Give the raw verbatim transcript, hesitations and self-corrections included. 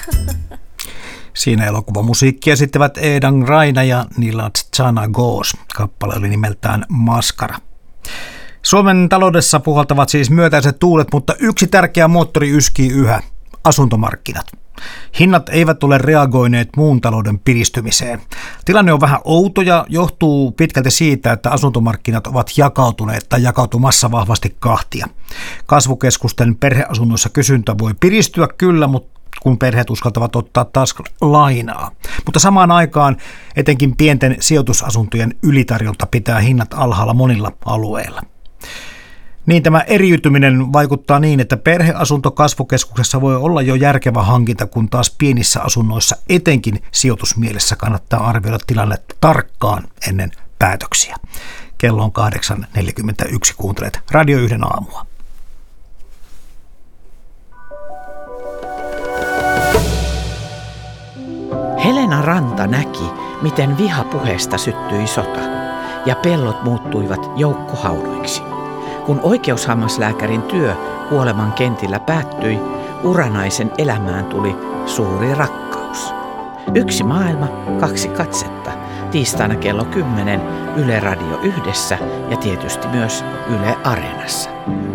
Siinä elokuvamusiikkia esittävät Edan Raina ja Nilat Chana Ghosh. Kappale oli nimeltään Maskara. Suomen taloudessa puhaltavat siis myötäiset tuulet, mutta yksi tärkeä moottori yskii yhä: asuntomarkkinat. Hinnat eivät ole reagoineet muun talouden piristymiseen. Tilanne on vähän outo ja johtuu pitkälti siitä, että asuntomarkkinat ovat jakautuneet tai jakautumassa vahvasti kahtia. Kasvukeskusten perheasunnoissa kysyntä voi piristyä kyllä, mutta kun perheet uskaltavat ottaa taas lainaa. Mutta samaan aikaan etenkin pienten sijoitusasuntojen ylitarjonta pitää hinnat alhaalla monilla alueilla. Niin tämä eriytyminen vaikuttaa niin, että perheasunto kasvukeskuksessa voi olla jo järkevä hankinta, kun taas pienissä asunnoissa etenkin sijoitusmielessä kannattaa arvioida tilannetta tarkkaan ennen päätöksiä. Kello on kahdeksan neljäkymmentäyksi, kuuntelet Radio yhden aamua. Helena Ranta näki, miten vihapuheesta syttyi sota ja pellot muuttuivat joukkohaudoiksi. Kun oikeushammaslääkärin työ kuoleman kentillä päättyi, uranaisen elämään tuli suuri rakkaus. Yksi maailma, kaksi katsetta. Tiistaina kello kymmenen Yle Radio Yhdessä ja tietysti myös Yle Areenassa.